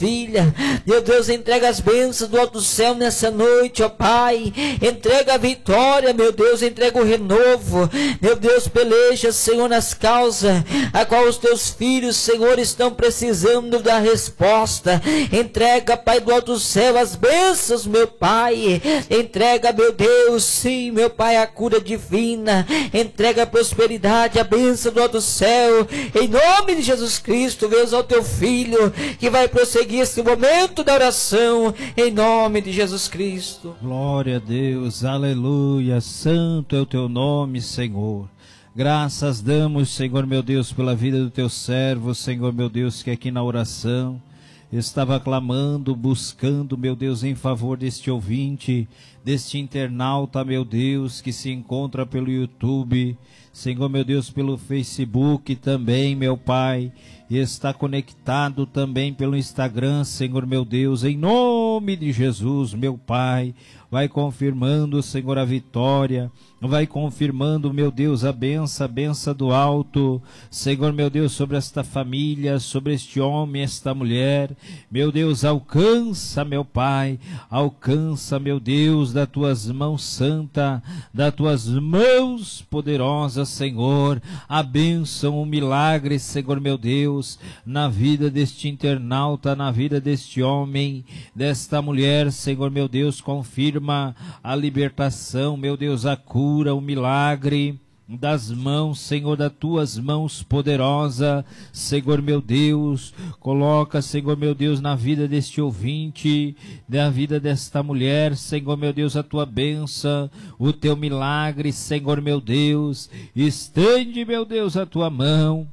filhas. Meu Deus, entrega as bênçãos do alto do céu nessa noite, ó Pai. Entrega a vitória, meu Deus, entrega o renovo. Meu Deus, peleja, Senhor, nas causas a qual os teus filhos, Senhor, estão precisando da resposta. Entrega, Pai do alto do céu, as bênçãos, meu Pai. Entrega, meu Deus, sim, meu Pai, a cura divina. Entrega a prosperidade, a bênção do alto do céu. Em nome de Jesus Cristo, Deus, ao teu filho que vai prosseguir esse momento da oração. Em nome de Jesus Cristo. Glória a Deus, aleluia. Santo é o teu nome, Senhor. Graças damos, Senhor meu Deus, pela vida do teu servo, Senhor meu Deus, que aqui na oração estava clamando, buscando, meu Deus, em favor deste ouvinte, deste internauta, meu Deus, que se encontra pelo YouTube, Senhor meu Deus, pelo Facebook também, meu Pai, e está conectado também pelo Instagram, Senhor meu Deus, em nome de Jesus, meu Pai, vai confirmando, Senhor, a vitória, vai confirmando, meu Deus, a benção do alto, Senhor, meu Deus, sobre esta família, sobre este homem, esta mulher, meu Deus, alcança, meu Pai, alcança, meu Deus, das tuas mãos santa, das tuas mãos poderosas, Senhor, a bênção, o milagre, Senhor, meu Deus, na vida deste internauta, na vida deste homem, desta mulher, Senhor, meu Deus, confirma a libertação, meu Deus, a cura, o milagre das mãos, Senhor, das tuas mãos poderosa, Senhor meu Deus, coloca, Senhor meu Deus, na vida deste ouvinte, na vida desta mulher, Senhor meu Deus, a tua bênção, o teu milagre, Senhor meu Deus, estende, meu Deus, a tua mão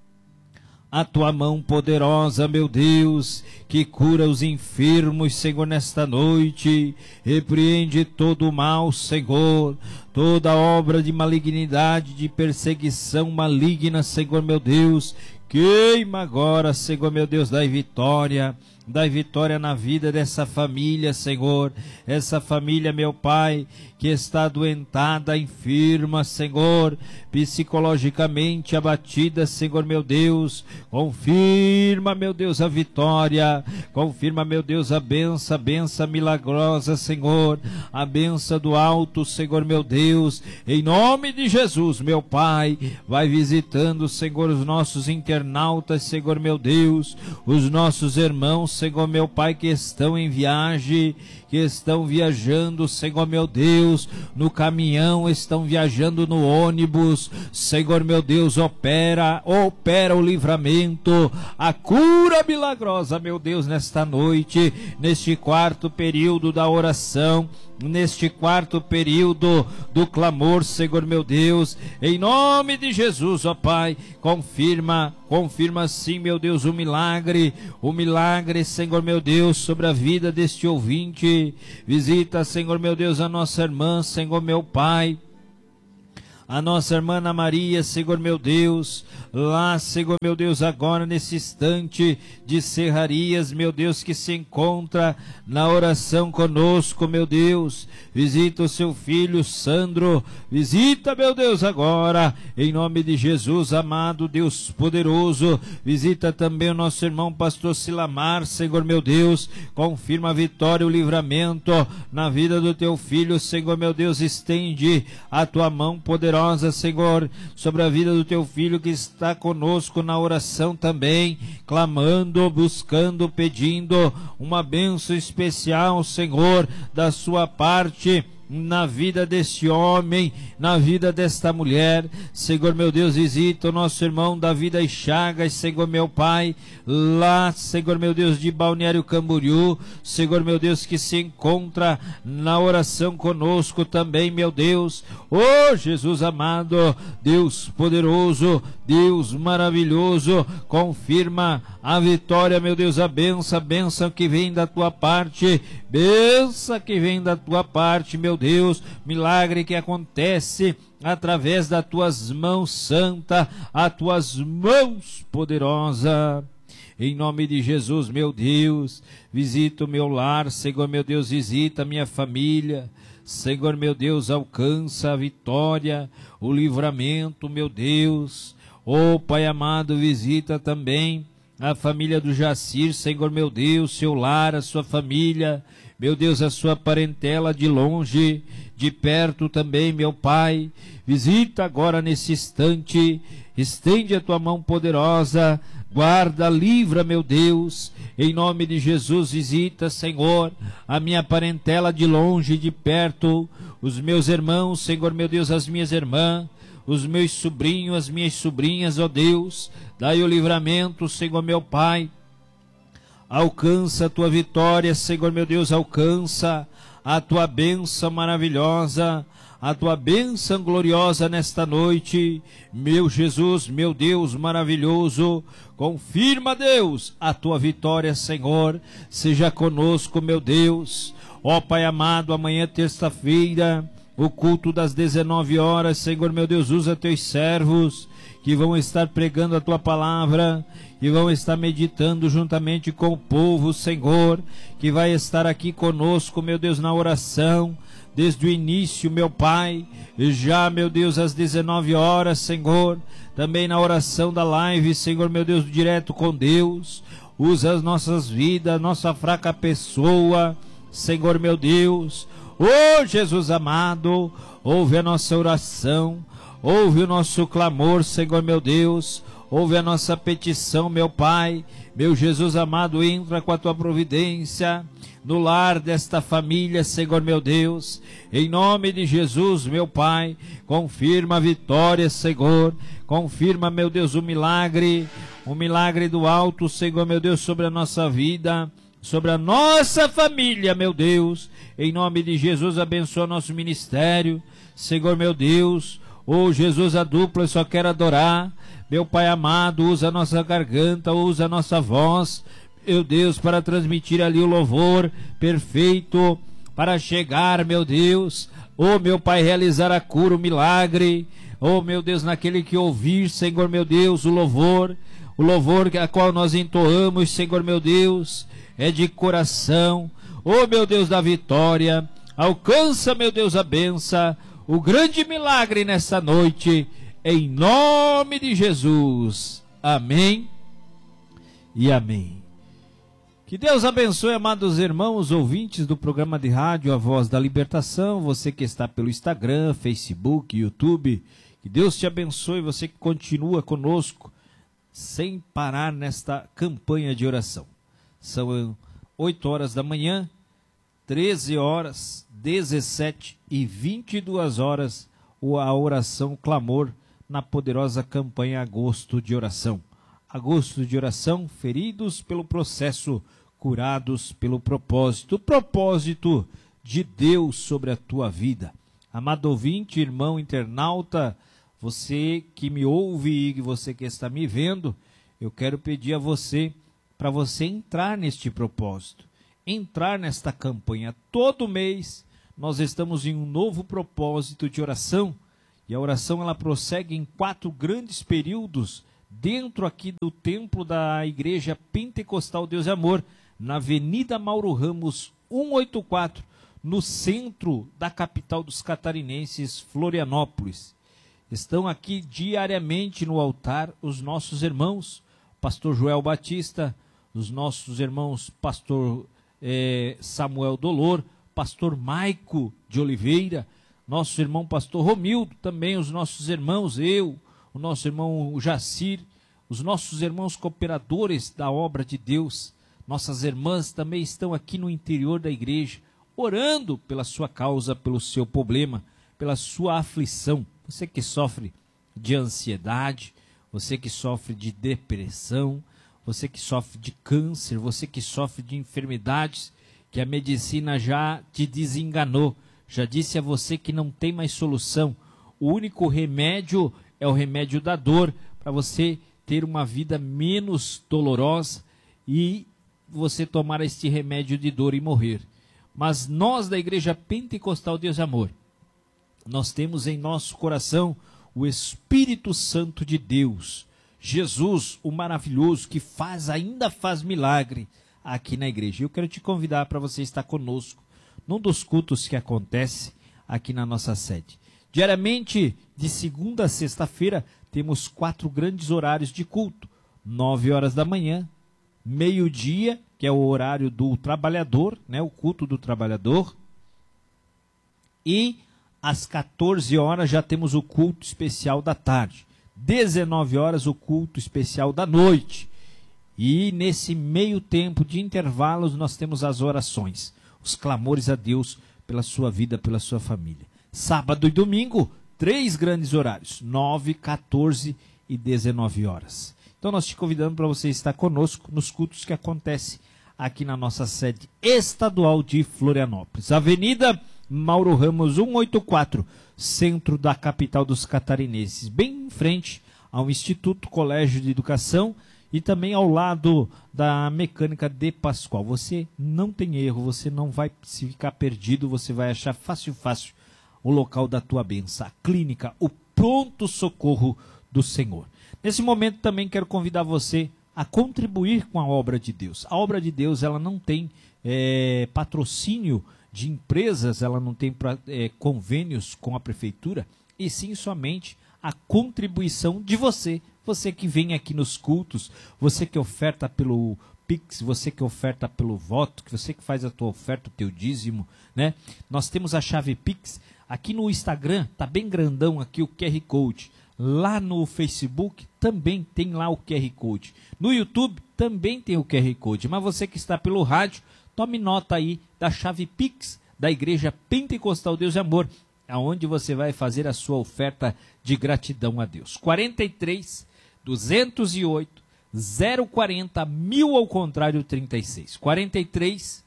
poderosa, meu Deus, que cura os enfermos, Senhor, nesta noite, repreende todo o mal, Senhor, toda obra de malignidade, de perseguição maligna, Senhor, meu Deus, queima agora, Senhor, meu Deus, dai vitória na vida dessa família, Senhor, essa família, meu Pai, que está adoentada, enferma, Senhor, psicologicamente abatida, Senhor, meu Deus, confirma, meu Deus, a vitória, confirma, meu Deus, a benção milagrosa, Senhor, a benção do alto, Senhor, meu Deus, em nome de Jesus, meu Pai, vai visitando, Senhor, os nossos internautas, Senhor, meu Deus, os nossos irmãos, Senhor, meu Pai, que estão em viagem, que estão viajando, Senhor, meu Deus, no caminhão, estão viajando no ônibus, Senhor, meu Deus, opera o livramento, a cura milagrosa, meu Deus, nesta noite, neste quarto período da oração, neste quarto período do clamor, Senhor, meu Deus, em nome de Jesus, ó Pai, confirma sim, meu Deus, o milagre, Senhor, meu Deus, sobre a vida deste ouvinte, visita, Senhor, meu Deus, a nossa irmã, Senhor, meu Pai, a nossa irmã Ana Maria, Senhor meu Deus, lá, Senhor meu Deus, agora nesse instante de Serrarias, meu Deus, que se encontra na oração conosco, meu Deus, visita o seu filho Sandro, visita, meu Deus, agora, em nome de Jesus, amado Deus poderoso, visita também o nosso irmão pastor Silamar, Senhor meu Deus, confirma a vitória, o livramento na vida do teu filho, Senhor meu Deus, estende a tua mão poderosa, Senhor, sobre a vida do teu filho que está conosco na oração também, clamando, buscando, pedindo uma bênção especial, Senhor, da sua parte, na vida deste homem, na vida desta mulher, Senhor meu Deus, visita o nosso irmão Davi das Chagas, Senhor meu Pai, lá, Senhor meu Deus, de Balneário Camboriú, Senhor meu Deus, que se encontra na oração conosco também, meu Deus, oh Jesus amado, Deus poderoso, Deus maravilhoso, confirma a vitória, meu Deus, a bênção que vem da tua parte, bênção que vem da tua parte, meu Deus, milagre que acontece através das tuas mãos santa, as tuas mãos poderosa, em nome de Jesus, meu Deus, visita o meu lar, Senhor meu Deus, visita a minha família, Senhor meu Deus, alcança a vitória, o livramento, meu Deus, oh Pai amado, visita também a família do Jacir, Senhor meu Deus, seu lar, a sua família, meu Deus, a sua parentela de longe, de perto também, meu Pai. Visita agora nesse instante, estende a tua mão poderosa, guarda, livra, meu Deus, em nome de Jesus. Visita, Senhor, a minha parentela de longe e de perto, os meus irmãos, Senhor meu Deus, as minhas irmãs, os meus sobrinhos, as minhas sobrinhas, ó Deus, dai o livramento, Senhor meu Pai. Alcança a tua vitória, Senhor meu Deus, alcança a tua bênção maravilhosa, a tua bênção gloriosa nesta noite, meu Jesus, meu Deus maravilhoso. Confirma, Deus, a tua vitória, Senhor, seja conosco, meu Deus. Ó Pai amado, amanhã terça-feira, o culto das 19 horas, Senhor meu Deus, usa teus servos que vão estar pregando a tua palavra e vão estar meditando juntamente com o povo, Senhor, que vai estar aqui conosco, meu Deus, na oração, desde o início, meu Pai, já, meu Deus, às 19 horas, Senhor, também na oração da live, Senhor, meu Deus, direto com Deus. Usa as nossas vidas, nossa fraca pessoa, Senhor, meu Deus. Ô Jesus amado, ouve a nossa oração, ouve o nosso clamor, Senhor, meu Deus. Ouve a nossa petição, meu Pai, meu Jesus amado, entra com a tua providência no lar desta família, Senhor meu Deus, em nome de Jesus, meu Pai. Confirma a vitória, Senhor, confirma, meu Deus, o milagre do alto, Senhor meu Deus, sobre a nossa vida, sobre a nossa família, meu Deus, em nome de Jesus. Abençoa nosso ministério, Senhor meu Deus. Oh Jesus, a dupla, eu só quero adorar. Meu Pai amado, usa a nossa garganta, usa a nossa voz, meu Deus, para transmitir ali o louvor perfeito, para chegar, meu Deus, oh meu Pai, realizar a cura, o milagre, oh meu Deus, naquele que ouvir, Senhor meu Deus, o louvor a qual nós entoamos, Senhor meu Deus, é de coração, oh meu Deus da vitória. Alcança, meu Deus, a bênção, o grande milagre nessa noite, em nome de Jesus. Amém e amém. Que Deus abençoe, amados irmãos, ouvintes do programa de rádio A Voz da Libertação, você que está pelo Instagram, Facebook, YouTube. Que Deus te abençoe, você que continua conosco, sem parar nesta campanha de oração. São 8 horas da manhã, 13 horas, 17 e 22 horas, a oração, o clamor, na poderosa campanha Agosto de Oração. Agosto de Oração, feridos pelo processo, curados pelo propósito. O propósito de Deus sobre a tua vida. Amado ouvinte, irmão internauta, você que me ouve e você que está me vendo, eu quero pedir a você, para você entrar neste propósito, entrar nesta campanha. Todo mês nós estamos em um novo propósito de oração. E a oração ela prossegue em 4 grandes períodos dentro aqui do templo da Igreja Pentecostal Deus e Amor, na Avenida Mauro Ramos 184, no centro da capital dos catarinenses, Florianópolis. Estão aqui diariamente no altar os nossos irmãos, pastor Joel Batista, os nossos irmãos pastor Samuel Dolor, pastor Maico de Oliveira, nosso irmão pastor Romildo, também os nossos irmãos, o nosso irmão Jacir, os nossos irmãos cooperadores da obra de Deus, nossas irmãs também estão aqui no interior da igreja, orando pela sua causa, pelo seu problema, pela sua aflição. Você que sofre de ansiedade, você que sofre de depressão, você que sofre de câncer, você que sofre de enfermidades que a medicina já te desenganou, já disse a você que não tem mais solução. O único remédio é o remédio da dor, para você ter uma vida menos dolorosa e você tomar este remédio de dor e morrer. Mas nós da Igreja Pentecostal Deus e Amor, nós temos em nosso coração o Espírito Santo de Deus, Jesus, o maravilhoso, que ainda faz milagre aqui na igreja. Eu quero te convidar para você estar conosco num dos cultos que acontece aqui na nossa sede. Diariamente, de segunda a sexta-feira, temos 4 grandes horários de culto. 9 horas da manhã, meio-dia, que é o horário do trabalhador, né, o culto do trabalhador, e às 14 horas já temos o culto especial da tarde, 19 horas o culto especial da noite, e nesse meio tempo de intervalos nós temos as orações, os clamores a Deus pela sua vida, pela sua família. Sábado e domingo, 3 grandes horários, 9, 14 e 19 horas. Então nós te convidamos para você estar conosco nos cultos que acontecem aqui na nossa sede estadual de Florianópolis. Avenida Mauro Ramos 184, centro da capital dos catarinenses, bem em frente ao Instituto Colégio de Educação e também ao lado da Mecânica de Pascoal. Você não tem erro, você não vai se ficar perdido, você vai achar fácil o local da tua bênção, a clínica, o pronto-socorro do Senhor. Nesse momento também quero convidar você a contribuir com a obra de Deus. A obra de Deus, ela não tem patrocínio de empresas, ela não tem convênios com a prefeitura, e sim somente a contribuição de você. Você que vem aqui nos cultos, você que oferta pelo Pix, você que oferta pelo voto, você que faz a tua oferta, o teu dízimo, né? Nós temos a chave Pix. Aqui no Instagram, tá bem grandão aqui o QR Code. Lá no Facebook também tem lá o QR Code. No YouTube também tem o QR Code. Mas você que está pelo rádio, tome nota aí da chave Pix da Igreja Pentecostal Deus e Amor, aonde você vai fazer a sua oferta de gratidão a Deus. 43 208 040 1000 ao contrário 36. 43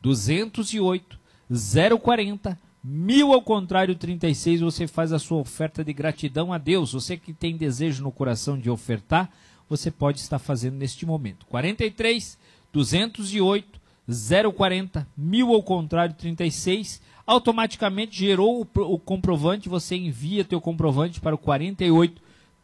208 040 1000 ao contrário 36, você faz a sua oferta de gratidão a Deus. Você que tem desejo no coração de ofertar, você pode estar fazendo neste momento. 43 208 040 1000 ao contrário 36, automaticamente gerou o comprovante, você envia teu comprovante para o 48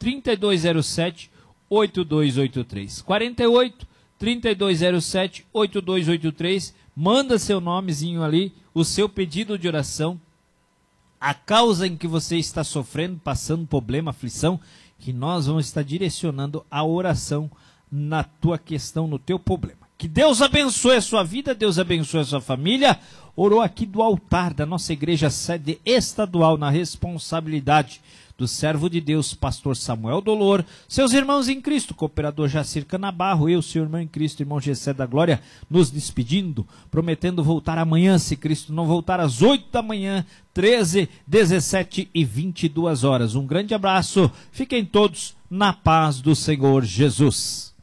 3207 8283. 48 3207 8283, manda seu nomezinho ali, o seu pedido de oração, a causa em que você está sofrendo, passando problema, aflição, que nós vamos estar direcionando a oração na tua questão, no teu problema. Que Deus abençoe a sua vida, Deus abençoe a sua família. Orou aqui do altar da nossa igreja sede estadual, na responsabilidade do servo de Deus, pastor Samuel Dolor, seus irmãos em Cristo, cooperador Jacir Canabarro, eu, seu irmão em Cristo, irmão Gessé da Glória, nos despedindo, prometendo voltar amanhã, se Cristo não voltar, às 8 da manhã, 13, 17 e 22 horas. Um grande abraço, fiquem todos na paz do Senhor Jesus.